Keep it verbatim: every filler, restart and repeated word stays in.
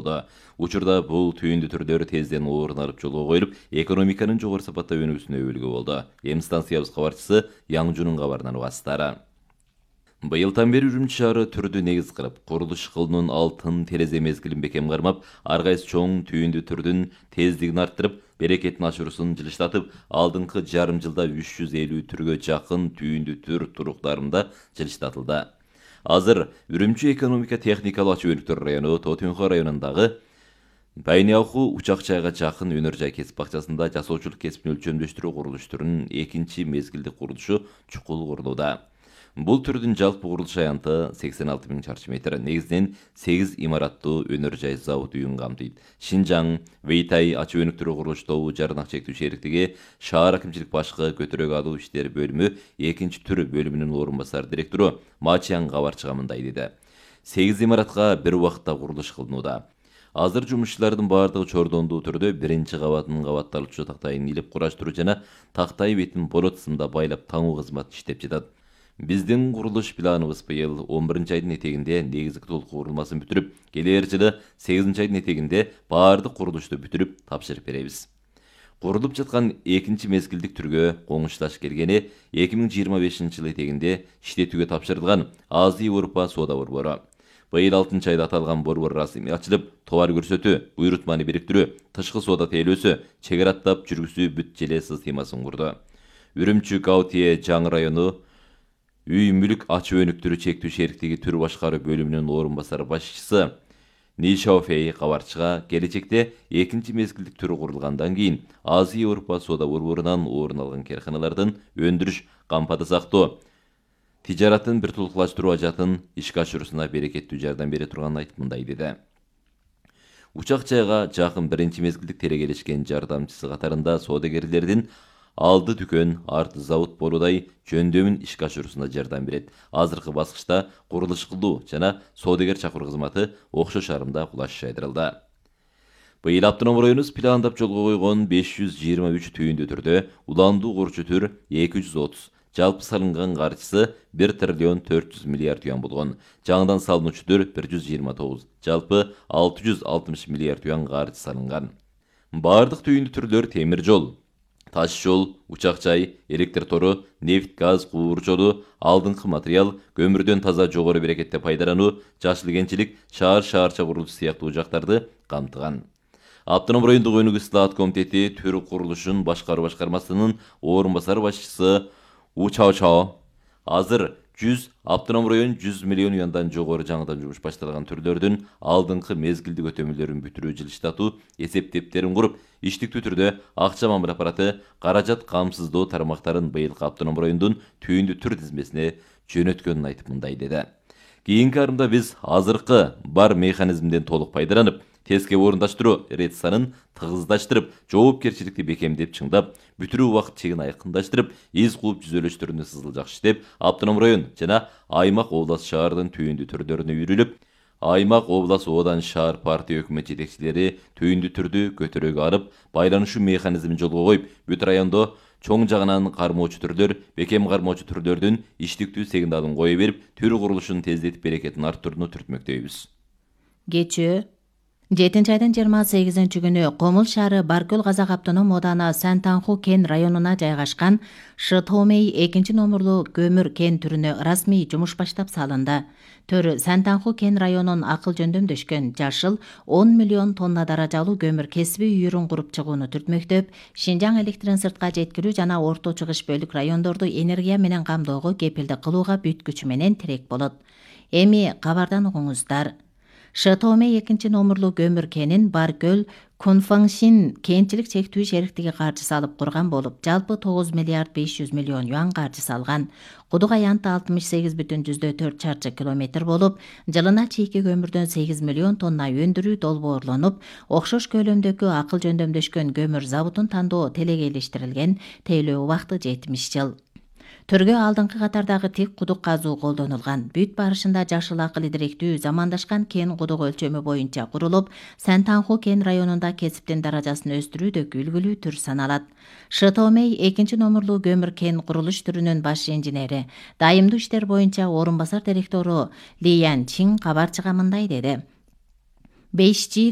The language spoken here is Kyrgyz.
болду. Учурда бул түйүндү түрлөр тезден орун алып жолго коюлуп, экономиканын жогору сапатта өнүүсүнө өбөлгө болду. Эми станциябыз кабарчысы Яңжунун кабарынан угасыздар. Быйылдан бери Үрүмчү шаары түрдү негиз кылып, курулуш кылуунун алтын терезе мезгилин бекем кармап, ар кайсы чоң түйүндү түрдүн тездигин арттырып, берекетин ашуусун жылыштатып, алдыңкы жарым жылда үч жүз элүү түргө жакын түйүндү түр туруктарында жылыштатылды. Азыр Үрүмчү экономика техникалык ачуу өнүктөр району Тотунхо районундагы Байнялху учак жайга жакын өнөр жай кесип бакчасында жасоочулук кесипин өлчөмдөштүрүү курулуш түрүнүн экинчи мезгилдик курулушу чукул курулууда. Бул түрдүн жалпы курулуш аянты сексен алты миң чарчы метр, негизинен сегиз имараттуу өнөр жай завод үйүн камтыйт. Шинжаң Вейтай ачуу өнүктүрүү курулуш тобу жарнак чектүү шериктиги шаар акимчилик башкы көтөрөк алуу иштери бөлүмү экинчи түр бөлүмүнүн орун басар директору Мачияң кабарчыга мындай деди. сегиз имаратка бир убакытта курулуш кылынууда. Азыр жумушчулардын баардыгы чордондуу түрдө биринчи кабатынын кабатталуучу тактайын илип кураштыруу жана тактай бетин болот сымда байлап таңуу кызматы иштеп жатат. Биздин курулуш планыбыз быйыл он биринчи айдын этегинде негизги толук курулмасын бүтүрүп, келер жылы сегизинчи айдын этегинде баардык курулушту бүтүрүп тапшырып беребиз. Курулуп жаткан экинчи мезгилдик түргө коңушташ келгени эки миң жыйырма бешинчи жыл этегинде иштетүүгө тапшырылган Азия Европа соода борбору. Быйыл алтынчы айда аталган борбор расмий ачылып, товар көрсөтүү, буйрутманы бириктирүү, тышкы соода тейлөөсү, чек аттап жүргүзүү бүт желе системасын курду. Үрүмчү Гаутие жаңы району үй мүлүк ачуу өнүктүрүү чектүү шериктиги түр башкаруу бөлүмүнүн орун басар башчысы Нишаофей кабарчыга келечекте экинчи мезгилдик түрү курулгандан кийин Азия Европа соода борборунан орун алган карханалардын өндүрүш, кампада сактоо, тижаратын бир тулукташтыруу ажатын ишке ашыруусуна берекеттүү жардам бере турганын айтып мындай деди. Учак жайга жакын биринчи мезгилдик терегелешкен жардамчысы катарында соодагерлердин алды дүкөн, арты завод болудай жөндөмүн ишке ашыруусуна жардам берет. Азыркы баскычта курулуш кылуу жана соодагер чакыруу кызматы окшош арымда кулаш жайдырылды. Быйыл автоном районубуз пландап жолго койгон беш жүз жыйырма үч түйүндү түрдө уландуу корчу түр эки жүз отуз, жалпы салынган каржысы бир триллион төрт жүз миллиард юан болгон. Жаңыдан салынуучу түр бир жүз жыйырма тогуз, жалпы алты жүз алтымыш миллиард юан каржы салынган. Бардык түйүндү түрлөр темир жол, таш жол, учак жай, электр тору, нефть, газ, куур жолу, алдыңкы материал, көмүрдөн таза жогору берекетте пайдалануу, жашыл кенчилик, шаар шаарча курулушу сыяктуу жактарды камтыган. Автоном райондук өнүгүү ислаат комитети түр курулушун башкаруу башкармасынын орун басар башчысы У Чао Чао азыр жүз автоном район жүз миллион юандан жогору жаңыдан жумуш башталган түрлөрдүн алдыңкы мезгилдик өтөмөлөрүн бүтүрүү жылыштатуу эсептептерин куруп, иштиктүү түрдө акча мамиле аппараты каражат камсыздоо тармактарын быйылкы автоном райондун түйүндү түр тизмесине жөнөткөнүн айтып мындай деди. Кийинки арымда биз азыркы бар механизмден толук пайдаланып, тезге орундаштыруу рет санын тыгыздаштырып, жоопкерчиликти бекемдеп чыңдап, бүтүрүү убакыт чегин айкындаштырып, из кууп жүзөлөштөрүнө сызыл иштеп, автоном район жана аймак облас шаардын түйүндү түрлөрүнө үйрүлүп, аймак облас одан шаар партия өкмөт жетекчилери түйүндү түрдү көтөрөөгө алып, байланышуу механизмин жолго коюп, бүт райондо чоң жагынан кармоочу түрлөр, бекем кармоочу түрлөрдүн иштиктүү сигналын кое берип, түр курулушун тездетип берекетин арттырууну түртмөктөйбүз. Кечээ жетинчи айдын жыйырма сегизинчи күнү Комул шаары Баркөл Казак автоном ооданы Сантанху кен районуна жайгашкан Шытомей экинчи номурлуу көмүр кен түрүнө расмий жумуш баштап салынды. Төр Сантанху кен районун акыл жөндөмдөшкөн жашыл он миллион тонна даражалуу көмүр кесиби үйүрүн куруп чыгууну түртмөктөп, Шинжаң электрин сыртка жеткирүү жана орто чыгыш бөлүк райондорду энергия менен камдоого кепилдик кылууга бүткүчү менен тирек болот. Эми кабардан угуңуздар. Шытомей экинчи номурлуу көмүр кенин Баркөл Кунфаңшин кенчилик чектүү шериктиги каржы салып курган болуп, жалпы тогуз миллиард беш жүз миллион юан каржы салган. Кудук аянты алтымыш сегиз бүтүн жүздөн төрт чарчы километр болуп, жылына чийки көмүрдөн сегиз миллион тонна өндүрүү долбоорлонуп, окшош көлөмдөгү акыл жөндөмдөшкөн көмүр заводун тандоо телегейлештирилген, тейлөө убакыты жетимиш жыл. Төргө алдыңкы катардагы тик кудук казуу колдонулган. Бүт барышында жашыл акыл идиректүү замандашкан кен кудук өлчөмү боюнча курулуп, Сантанху кен районунда кесиптин даражасын өстүрүүдө үлгүлүү түр саналат. Шытомей экинчи номурлуу көмүр кен курулуш түрүнүн баш инженери, дайымдуу иштер боюнча орун басар директору Ли Ян Чин кабарчыга мындай деди. беш